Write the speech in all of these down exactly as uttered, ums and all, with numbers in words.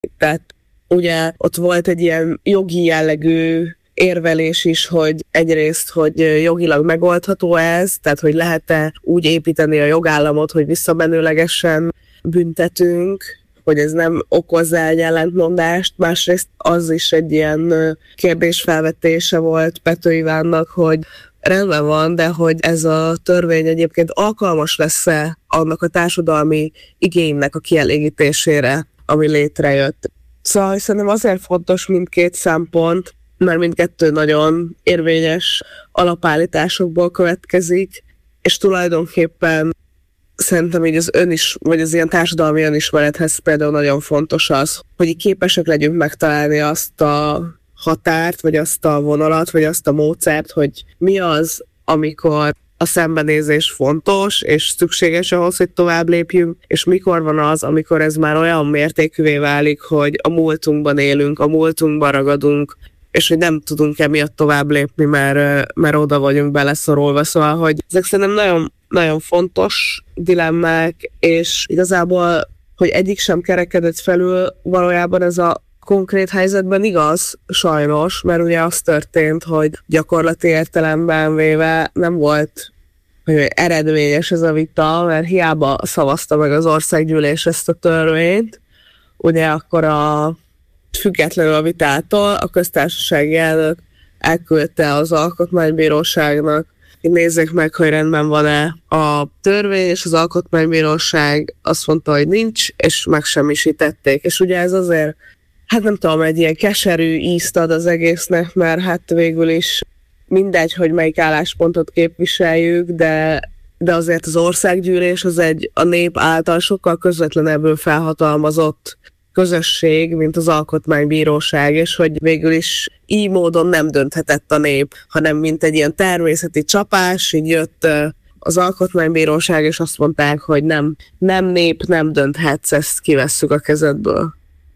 Tehát ugye ott volt egy ilyen jogi jellegű érvelés is, hogy egyrészt, hogy jogilag megoldható ez, tehát hogy lehet-e úgy építeni a jogállamot, hogy visszamenőlegesen büntetünk, hogy ez nem okozza egy ellentmondást. Másrészt az is egy ilyen kérdésfelvetése volt Pető Ivánnak, hogy rendben van, de hogy ez a törvény egyébként alkalmas lesz-e annak a társadalmi igénynek a kielégítésére, ami létrejött. Szóval szerintem azért fontos mindkét szempont, mert mindkettő nagyon érvényes alapállításokból következik, és tulajdonképpen szerintem így az ön is, vagy az ilyen társadalmi önismerethez például nagyon fontos az, hogy így képesek legyünk megtalálni azt a határt, vagy azt a vonalat, vagy azt a módszert, hogy mi az, amikor a szembenézés fontos, és szükséges ahhoz, hogy tovább lépjünk, és mikor van az, amikor ez már olyan mértékűvé válik, hogy a múltunkban élünk, a múltunkban ragadunk, és hogy nem tudunk emiatt tovább lépni, mert, mert oda vagyunk beleszorulva. Szóval, hogy ezek szerintem nagyon, nagyon fontos dilemmák, és igazából, hogy egyik sem kerekedett felül, valójában ez a konkrét helyzetben igaz, sajnos, mert ugye az történt, hogy gyakorlati értelemben véve nem volt hogy eredményes ez a vita, mert hiába szavazta meg az országgyűlés ezt a törvényt, ugye akkor a függetlenül a vitától a köztársasági elnök elküldte az alkotmánybíróságnak, hogy nézzék meg, hogy rendben van-e a törvény, és az alkotmánybíróság azt mondta, hogy nincs, és megsemmisítették. És ugye ez azért, hát nem tudom, egy ilyen keserű ízt ad az egésznek, mert hát végül is mindegy, hogy melyik álláspontot képviseljük, de, de azért az országgyűlés az egy a nép által sokkal közvetlenebbül felhatalmazott közösség, mint az alkotmánybíróság, és hogy végül is így módon nem dönthetett a nép, hanem mint egy ilyen természeti csapás, így jött az alkotmánybíróság, és azt mondták, hogy nem, nem nép, nem dönthetsz, ezt kivesszük a kezedből.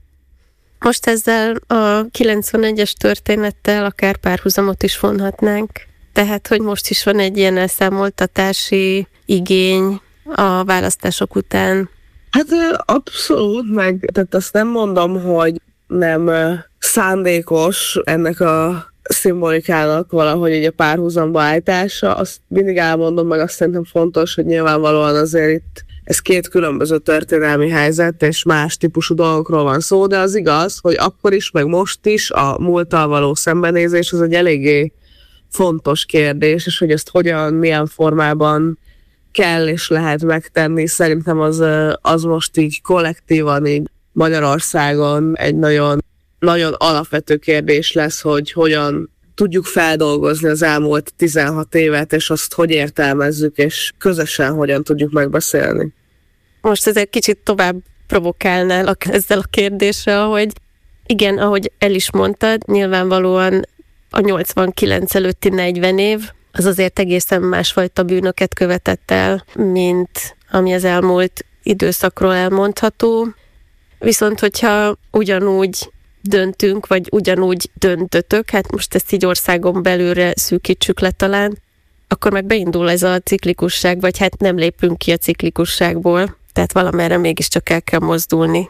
Most ezzel a kilencvenegyes történettel akár párhuzamot is vonhatnánk. Tehát, hogy most is van egy ilyen elszámoltatási igény a választások után. Hát abszolút, meg tehát azt nem mondom, hogy nem szándékos ennek a szimbolikának valahogy egy a párhuzamba állítása. Azt mindig elmondom, meg azt szerintem fontos, hogy nyilvánvalóan azért itt ez két különböző történelmi helyzet, és más típusú dolgokról van szó, de az igaz, hogy akkor is, meg most is a múlttal való szembenézés az egy eléggé fontos kérdés, és hogy ezt hogyan, milyen formában kell és lehet megtenni. Szerintem az, az most így kollektívan így Magyarországon egy nagyon, nagyon alapvető kérdés lesz, hogy hogyan tudjuk feldolgozni az elmúlt tizenhat évet, és azt hogy értelmezzük, és közösen hogyan tudjuk megbeszélni. Most ez egy kicsit tovább provokálnál ezzel a kérdéssel, hogy igen, ahogy el is mondtad, nyilvánvalóan a nyolcvankilenc előtti negyven év, az azért egészen másfajta bűnöket követett el, mint ami az elmúlt időszakról elmondható. Viszont, hogyha ugyanúgy döntünk, vagy ugyanúgy döntötök, hát most ezt így országon belülre szűkítsük le talán, akkor meg beindul ez a ciklikusság, vagy hát nem lépünk ki a ciklikusságból, tehát valamerre mégiscsak el kell mozdulni.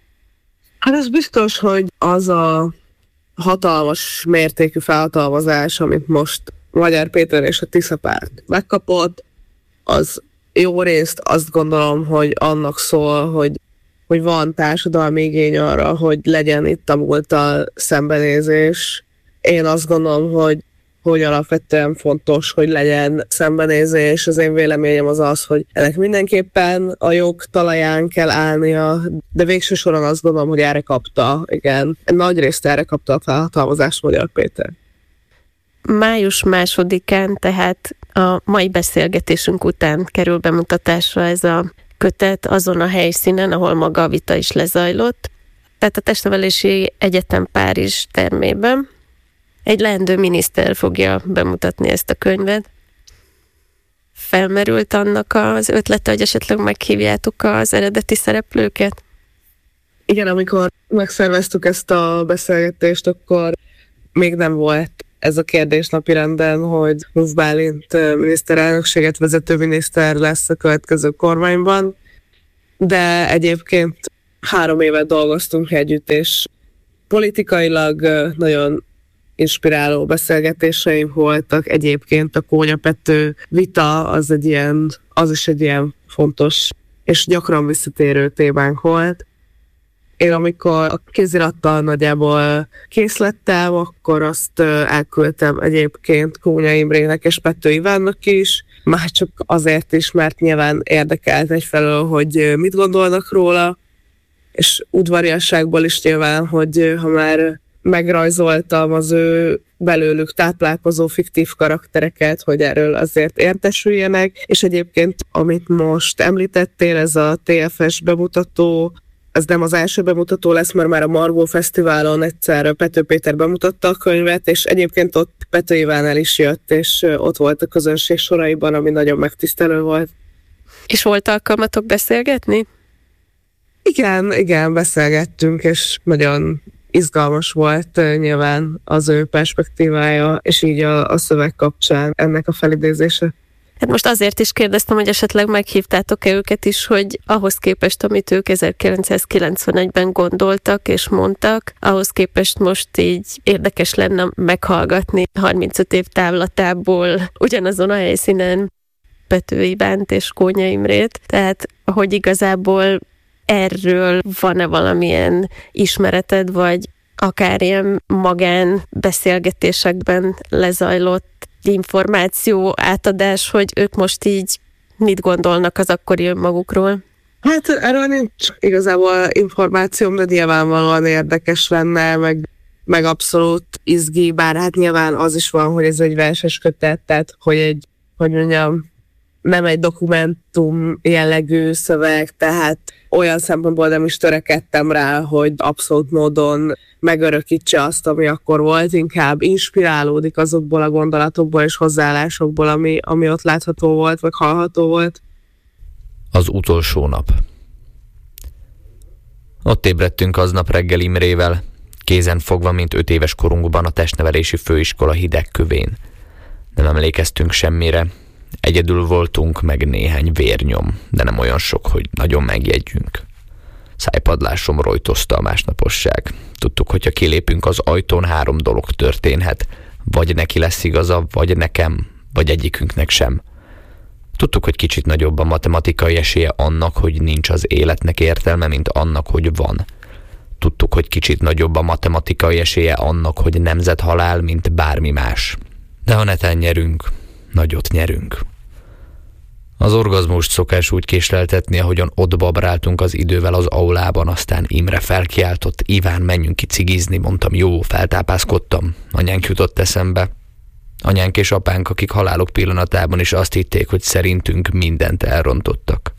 Hát ez biztos, hogy az a hatalmas mértékű felhatalmazás, amit most Magyar Péter és a Tisza párt megkapott, az jó részt azt gondolom, hogy annak szól, hogy, hogy van társadalmi igény arra, hogy legyen itt a múlttal szembenézés. Én azt gondolom, hogy, hogy alapvetően fontos, hogy legyen szembenézés. Az én véleményem az az, hogy ennek mindenképpen a jog talaján kell állnia, de végső soron azt gondolom, hogy erre kapta, igen, nagy részt erre kapta a felhatalmazást Magyar Péter. Május másodikán, tehát a mai beszélgetésünk után kerül bemutatásra ez a kötet azon a helyszínen, ahol maga a vita is lezajlott, tehát a Testnevelési Egyetem Párizs termében. Egy leendő miniszter fogja bemutatni ezt a könyvet. Felmerült annak az ötlete, hogy esetleg meghívjátok az eredeti szereplőket? Igen, amikor megszerveztük ezt a beszélgetést, akkor még nem volt ez a kérdés napirenden, hogy Ruf Bálint miniszterelnökséget vezető miniszter lesz a következő kormányban, de egyébként három évet dolgoztunk együtt, és politikailag nagyon inspiráló beszélgetéseim voltak. Egyébként a Kónya Pető vita az egy ilyen, az is egy ilyen fontos és gyakran visszatérő témánk volt. Én amikor a kézirattal nagyjából kész lettem, akkor azt elküldtem egyébként Kónya Imrének és Pető Ivánnak is, már csak azért is, mert nyilván érdekelt egyfelől, hogy mit gondolnak róla, és udvariasságból is nyilván, hogy ha már megrajzoltam az ő belőlük táplálkozó fiktív karaktereket, hogy erről azért értesüljenek, és egyébként, amit most említettél, ez a té ef es bemutató, ez nem az első bemutató lesz, mert már a Margó Fesztiválon egyszer Pető Péter bemutatta a könyvet, és egyébként ott Pető Iván el is jött, és ott volt a közönség soraiban, ami nagyon megtisztelő volt. És volt alkalmatok beszélgetni? Igen, igen, beszélgettünk, és nagyon izgalmas volt nyilván az ő perspektívája, és így a, a szöveg kapcsán ennek a felidézése. Hát most azért is kérdeztem, hogy esetleg meghívtátok-e őket is, hogy ahhoz képest, amit ők ezerkilencszázkilencvenegyben gondoltak és mondtak, ahhoz képest most így érdekes lenne meghallgatni harmincöt év távlatából ugyanazon a helyszínen Pető Ivánt és Kónya Imrét. Tehát, hogy igazából erről van-e valamilyen ismereted, vagy akár ilyen magánbeszélgetésekben lezajlott információ átadás, hogy ők most így mit gondolnak az akkori önmagukról? Hát erről nincs igazából információm, de nyilvánvalóan érdekes lenne, meg, meg abszolút izgi, bár hát nyilván az is van, hogy ez egy verses kötet, tehát hogy egy, hogy mondjam, nem egy dokumentum jellegű szöveg, tehát olyan szempontból nem is törekedtem rá, hogy abszolút módon megörökítse azt, ami akkor volt, inkább inspirálódik azokból a gondolatokból és hozzáállásokból, ami, ami ott látható volt, vagy hallható volt. Az utolsó nap. Ott ébredtünk aznap reggel Imrével, kézen fogva, mint öt éves korunkban a testnevelési főiskola hideg kövén. Nem emlékeztünk semmire, egyedül voltunk, meg néhány vérnyom, de nem olyan sok, hogy nagyon megjegyünk. Szájpadlásom rojtozta a másnaposság. Tudtuk, hogyha kilépünk az ajtón, három dolog történhet. Vagy neki lesz igaza, vagy nekem, vagy egyikünknek sem. Tudtuk, hogy kicsit nagyobb a matematikai esélye annak, hogy nincs az életnek értelme, mint annak, hogy van. Tudtuk, hogy kicsit nagyobb a matematikai esélye annak, hogy nemzethalál, mint bármi más. De ha neten nyerünk, nagyot nyerünk. Az orgazmust szokás úgy késleltetni, ahogyan ott babráltunk az idővel az aulában, aztán Imre felkiáltott: Iván, menjünk ki cigizni, mondtam, jó, feltápászkodtam. Anyánk jutott eszembe. Anyánk és apánk, akik halálok pillanatában is azt hitték, hogy szerintünk mindent elrontottak.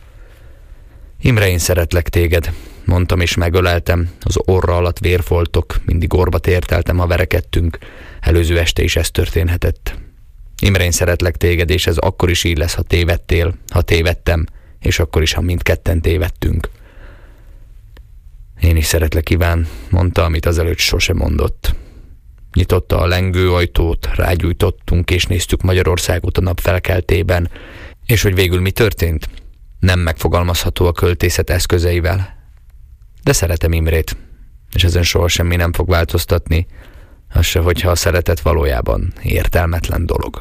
Imre, én szeretlek téged, mondtam és megöleltem, az orra alatt vérfoltok, mindig orba térteltem, ha verekedtünk, előző este is ez történhetett. Imre, én szeretlek téged, és ez akkor is így lesz, ha tévedtél, ha tévedtem, és akkor is, ha mindketten tévedtünk. Én is szeretlek, Iván, mondta, amit azelőtt sose mondott. Nyitotta a lengő ajtót, rágyújtottunk, és néztük Magyarországot a nap felkeltében, és hogy végül mi történt? Nem megfogalmazható a költészet eszközeivel. De szeretem Imrét, és ezen soha semmi nem fog változtatni, az se, hogyha a szeretet valójában értelmetlen dolog.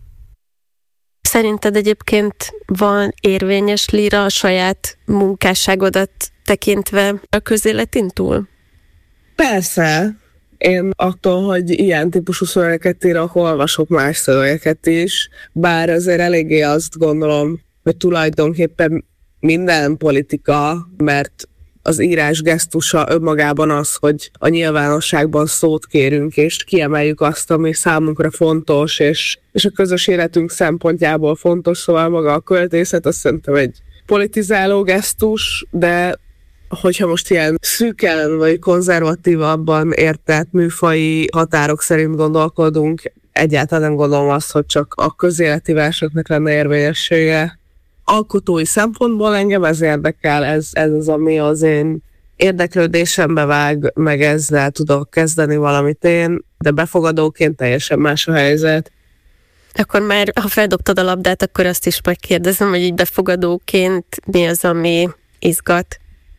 Szerinted egyébként van érvényes líra a saját munkásságodat tekintve a közéletin túl? Persze. Én attól, hogy ilyen típusú szövegeket írok, olvasok más szövegeket is, bár azért eléggé azt gondolom, hogy tulajdonképpen minden politika, mert az írás gesztusa önmagában az, hogy a nyilvánosságban szót kérünk, és kiemeljük azt, ami számunkra fontos, és, és a közös életünk szempontjából fontos, szóval maga a költészet, azt szerintem egy politizáló gesztus, de hogyha most ilyen szűken vagy konzervatívabban értett műfaji határok szerint gondolkodunk, egyáltalán nem gondolom azt, hogy csak a közéleti verseknek lenne érvényessége. Alkotói szempontból engem ez érdekel, ez, ez az, ami az én érdeklődésembe vág, meg ezzel tudok kezdeni valamit én, de befogadóként teljesen más a helyzet. Akkor már, ha feldobtad a labdát, akkor azt is megkérdezem, hogy így befogadóként mi az, ami izgat?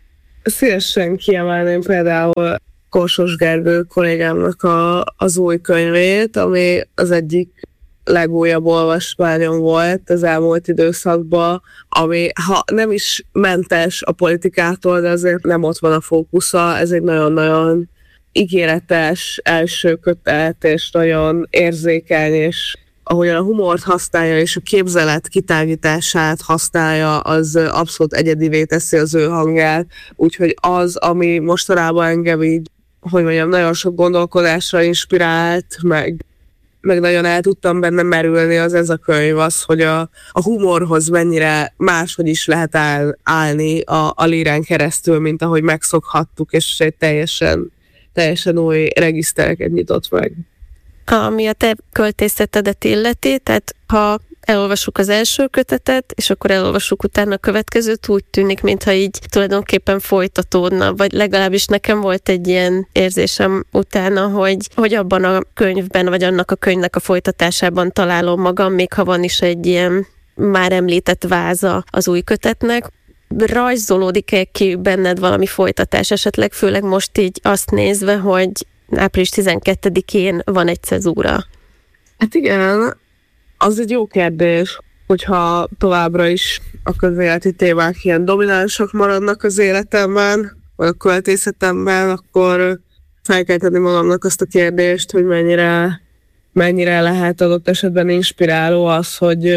Szívesen kiemelném például Kósos Gergő kollégámnak a, az új könyvét, ami az egyik legújabb olvasmányom volt az elmúlt időszakban, ami ha nem is mentes a politikától, de azért nem ott van a fókusza. Ez egy nagyon-nagyon ígéretes első kötet, és nagyon érzékeny, és ahogyan a humort használja, és a képzelet kitágítását használja, az abszolút egyedivé teszi az ő hangját. Úgyhogy az, ami mostanában engem így, hogy mondjam, nagyon sok gondolkodásra inspirált, meg, meg nagyon el tudtam benne merülni, az ez a könyv, az, hogy a, a humorhoz mennyire máshogy is lehet áll, állni a, a lírán keresztül, mint ahogy megszokhattuk, és egy teljesen, teljesen új regisztereket nyitott meg. Ami a te költészetedet illeti, tehát ha elolvassuk az első kötetet, és akkor elolvassuk utána a következőt, úgy tűnik, mintha így tulajdonképpen folytatódna, vagy legalábbis nekem volt egy ilyen érzésem utána, hogy, hogy abban a könyvben, vagy annak a könyvnek a folytatásában találom magam, még ha van is egy ilyen már említett váza az új kötetnek. Rajzolódik-e ki benned valami folytatás, esetleg főleg most így azt nézve, hogy április tizenkettedikén van egy cezúra? Hát igen, az egy jó kérdés, hogyha továbbra is a közéleti témák ilyen dominánsak maradnak az életemben, vagy a költészetemben, akkor fel kell tenni magamnak azt a kérdést, hogy mennyire, mennyire lehet adott esetben inspiráló az, hogy,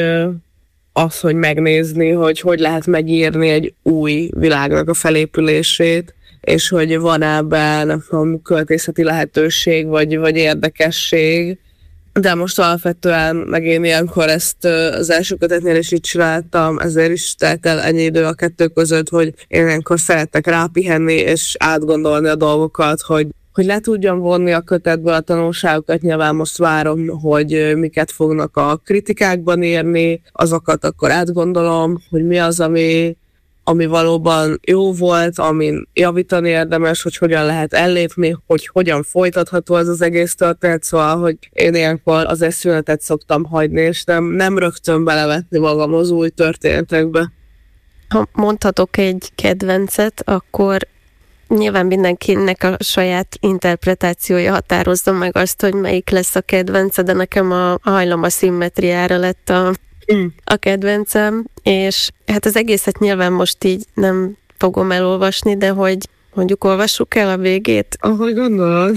az, hogy megnézni, hogy hogy lehet megírni egy új világnak a felépülését, és hogy van ebben a költészeti lehetőség, vagy, vagy érdekesség. De most alapvetően meg én ilyenkor ezt az első kötetnél is így csináltam, ezért is telt el ennyi idő a kettő között, hogy én ilyenkor szerettek rápihenni, és átgondolni a dolgokat, hogy, hogy le tudjam vonni a kötetből a tanulságokat. Nyilván most várom, hogy miket fognak a kritikákban írni, azokat akkor átgondolom, hogy mi az, ami ami valóban jó volt, amin javítani érdemes, hogy hogyan lehet ellépni, hogy hogyan folytatható ez az egész történet, szóval, hogy én ilyenkor az eszűnetet szoktam hagyni, és nem, nem rögtön belevetni magam az új történetekbe. Ha mondhatok egy kedvencet, akkor nyilván mindenkinek a saját interpretációja határozza meg azt, hogy melyik lesz a kedvence, de nekem a, a hajlam a szimmetriára lett a a kedvencem, és hát az egészet nyilván most így nem fogom elolvasni, de hogy mondjuk olvassuk el a végét. Ahogy gondolod.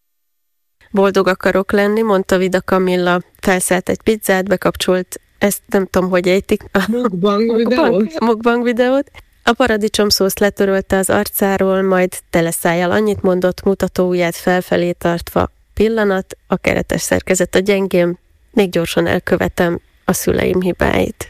Boldog akarok lenni, mondta Vida Kamilla, felszállt egy pizzát, bekapcsolt, ezt nem tudom, hogy ejtik. A mukbang videót. Mukbang videót. A paradicsomszószt letörölte az arcáról, majd teleszájjal annyit mondott, mutató ujját felfelé tartva. Pillanat, a keretes szerkezet a gyengém, még gyorsan elkövetem a szüleim hibáit.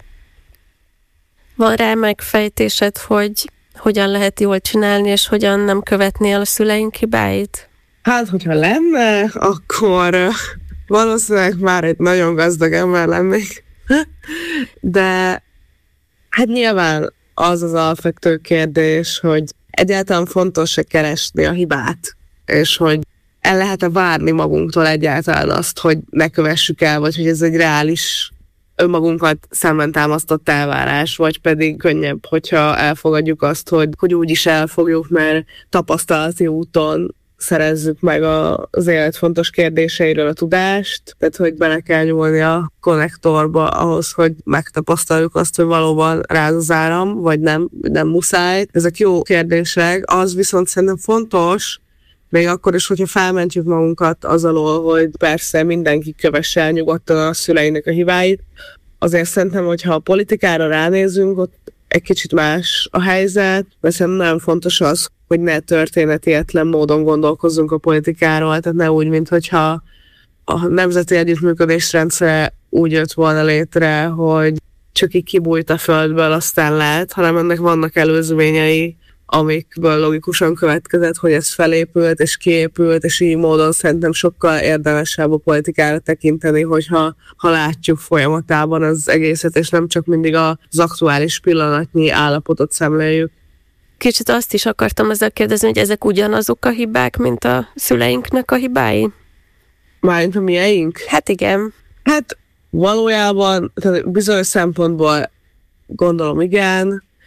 Van rá megfejtésed, hogy hogyan lehet jól csinálni, és hogyan nem követni el a szüleink hibáit? Hát, hogyha lenne, akkor valószínűleg már egy nagyon gazdag ember lennék. De hát nyilván az az alapvető kérdés, hogy egyáltalán fontos-e keresni a hibát, és hogy el lehet-e várni magunktól egyáltalán azt, hogy ne kövessük el, vagy hogy ez egy reális önmagunkat szemben támasztott elvárás, vagy pedig könnyebb, hogyha elfogadjuk azt, hogy, hogy úgy is elfogjuk, mert tapasztalati úton szerezzük meg a, az élet fontos kérdéseiről a tudást, tehát hogy bele kell nyúlni a konnektorba ahhoz, hogy megtapasztaljuk azt, hogy valóban ráz az áram, vagy nem, nem muszáj. Ezek jó kérdések, az viszont szerintem fontos, még akkor is, hogyha felmentjük magunkat az alól, hogy persze mindenki kövesse el nyugodtan a szüleinek a hibáit. Azért szerintem, hogyha a politikára ránézünk, ott egy kicsit más a helyzet, mert szerintem nagyon fontos az, hogy ne történetietlen módon gondolkozzunk a politikáról, tehát ne úgy, mintha a nemzeti együttműködés rendszere úgy jött volna létre, hogy csak így kibújt a földből, aztán lehet, hanem ennek vannak előzményei, amikből logikusan következett, hogy ez felépült és kiépült, és így módon szerintem sokkal érdemesebb a politikára tekinteni, hogyha ha látjuk folyamatában az egészet, és nem csak mindig az aktuális pillanatnyi állapotot szemléljük. Kicsit azt is akartam ezzel kérdezni, hogy ezek ugyanazok a hibák, mint a szüleinknek a hibái? Mármint a mieink? Hát igen. Hát valójában bizonyos szempontból gondolom igen,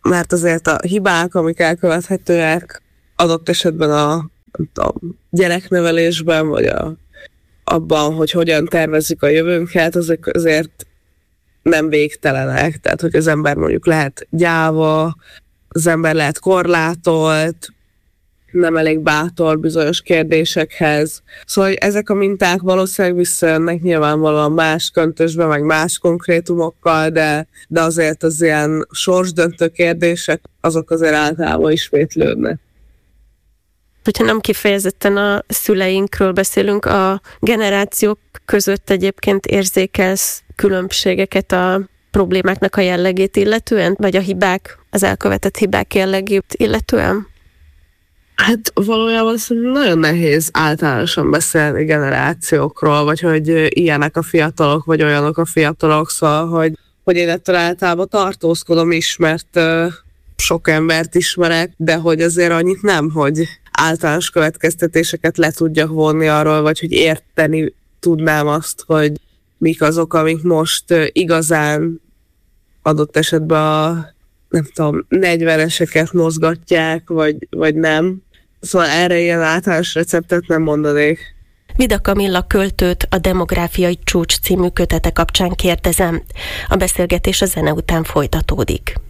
mert azért a hibák, amik elkövethetőek adott esetben a, a gyereknevelésben, vagy a, abban, hogy hogyan tervezzük a jövőnket, azok azért nem végtelenek. Tehát, hogy az ember mondjuk lehet gyáva, az ember lehet korlátolt, nem elég bátor bizonyos kérdésekhez. Szóval ezek a minták valószínűleg visszajönnek nyilvánvalóan más köntösbe, meg más konkrétumokkal, de, de azért az ilyen sorsdöntő kérdések, azok azért általában ismétlődnek. Hogyha nem kifejezetten a szüleinkről beszélünk, a generációk között egyébként érzékelsz különbségeket a problémáknak a jellegét illetően, vagy a hibák, az elkövetett hibák jellegét illetően? Hát valójában szerintem nagyon nehéz általánosan beszélni generációkról, vagy hogy ilyenek a fiatalok, vagy olyanok a fiatalok, szóval, hogy, hogy én ettől általában tartózkodom is, mert uh, sok embert ismerek, de hogy azért annyit nem, hogy általános következtetéseket le tudjak vonni arról, vagy hogy érteni tudnám azt, hogy mik azok, amik most uh, igazán adott esetben a nem tudom, negyveneseket mozgatják, vagy, vagy nem. Szóval erre ilyen általános receptet nem mondanék. Vida Kamilla költőt a Demográfiai Csúcs című kötete kapcsán kérdezem. A beszélgetés a zene után folytatódik.